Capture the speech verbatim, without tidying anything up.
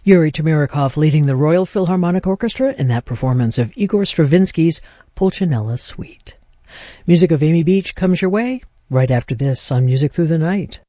Yuri Tamirikov leading the Royal Philharmonic Orchestra in that performance of Igor Stravinsky's Pulcinella Suite. Music of Amy Beach comes your way right after this on Music Through the Night.